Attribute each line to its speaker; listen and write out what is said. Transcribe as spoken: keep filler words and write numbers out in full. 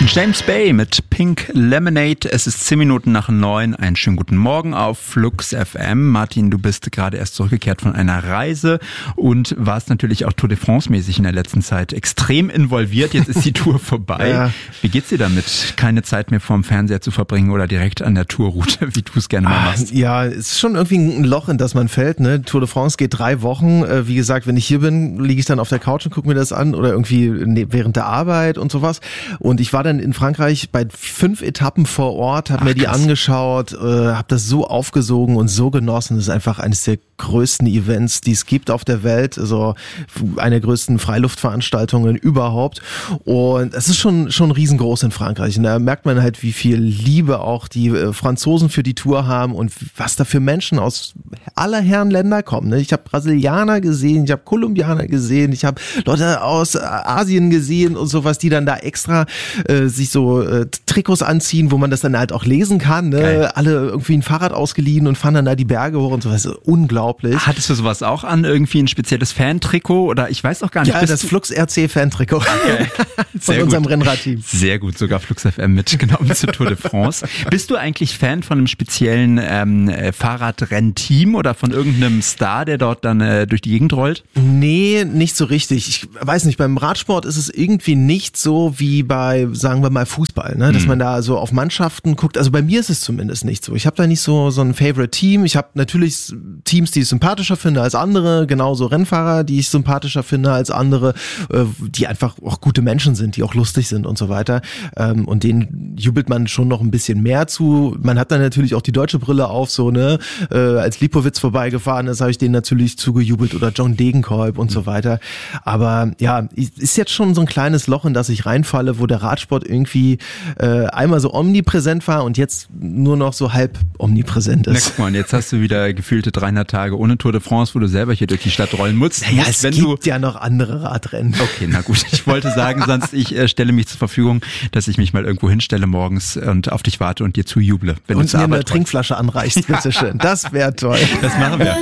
Speaker 1: James Bay mit Pink Lemonade. Es ist zehn Minuten nach neun. Einen schönen guten Morgen auf Flux F M. Martin, du bist gerade erst zurückgekehrt von einer Reise und warst natürlich auch Tour de France-mäßig in der letzten Zeit extrem involviert. Jetzt ist die Tour vorbei. Ja. Wie geht's dir damit, keine Zeit mehr vorm Fernseher zu verbringen oder direkt an der Tourroute, wie du es gerne mal machst?
Speaker 2: Ja, es ist schon irgendwie ein Loch, in das man fällt. Ne? Tour de France geht drei Wochen. Wie gesagt, wenn ich hier bin, liege ich dann auf der Couch und gucke mir das an oder irgendwie während der Arbeit und sowas. Und ich war dann in Frankreich bei fünf Etappen vor Ort, habe mir die krass. angeschaut, äh, habe das so aufgesogen und so genossen. Das ist einfach eines der größten Events, die es gibt auf der Welt, also eine der größten Freiluftveranstaltungen überhaupt. Und es ist schon schon riesengroß in Frankreich. Und da merkt man halt, wie viel Liebe auch die äh, Franzosen für die Tour haben und was da für Menschen aus aller Herren Länder kommen. Ne? Ich habe Brasilianer gesehen, ich habe Kolumbianer gesehen, ich habe Leute aus Asien gesehen und sowas, die dann da extra äh, sich so äh, Trikots anziehen, wo man das dann halt auch lesen kann. Ne? Alle irgendwie ein Fahrrad ausgeliehen und fahren dann da die Berge hoch und sowas. Unglaublich.
Speaker 1: Hattest du sowas auch an? Irgendwie ein spezielles Fan-Trikot? Oder ich weiß auch gar nicht.
Speaker 2: Ja, das Flux R C Fan-Trikot. Okay. Von Sehr unserem gut. Rennradteam.
Speaker 1: Sehr gut, sogar Flux F M mitgenommen zur Tour de France. Bist du eigentlich Fan von einem speziellen ähm, Fahrradrennteam oder von irgendeinem Star, der dort dann äh, durch die Gegend rollt?
Speaker 2: Nee, nicht so richtig. Ich weiß nicht, beim Radsport ist es irgendwie nicht so wie bei, sagen wir mal, Fußball, ne? Dass mhm. man da so auf Mannschaften guckt. Also bei mir ist es zumindest nicht so. Ich habe da nicht so so ein Favorite-Team. Ich habe natürlich Teams, die ich sympathischer finde als andere, genauso Rennfahrer, die ich sympathischer finde als andere, äh, die einfach auch gute Menschen sind, die auch lustig sind und so weiter. Ähm, und denen jubelt man schon noch ein bisschen mehr zu. Man hat dann natürlich auch die deutsche Brille auf, so, ne? Äh, als Lipowitz vorbeigefahren ist, habe ich denen natürlich zugejubelt oder John Degenkolb und mhm. so weiter. Aber ja, ist jetzt schon so ein kleines Loch, in das ich reinfalle, wo der Radsport irgendwie äh, einmal so omnipräsent war und jetzt nur noch so halb omnipräsent ist.
Speaker 1: Na, guck mal, jetzt hast du wieder gefühlte dreihundert Tage ohne Tour de France, wo du selber hier durch die Stadt rollen musst.
Speaker 2: Naja,
Speaker 1: musst,
Speaker 2: es
Speaker 1: wenn
Speaker 2: gibt
Speaker 1: du
Speaker 2: ja noch andere Radrennen.
Speaker 1: Okay, na gut. Ich wollte sagen, sonst ich äh, stelle mich zur Verfügung, dass ich mich mal irgendwo hinstelle morgens und auf dich warte und dir zujuble. Wenn
Speaker 2: und
Speaker 1: du
Speaker 2: mir eine Trinkflasche anreichst, bitteschön. Das wäre toll.
Speaker 1: Das machen wir.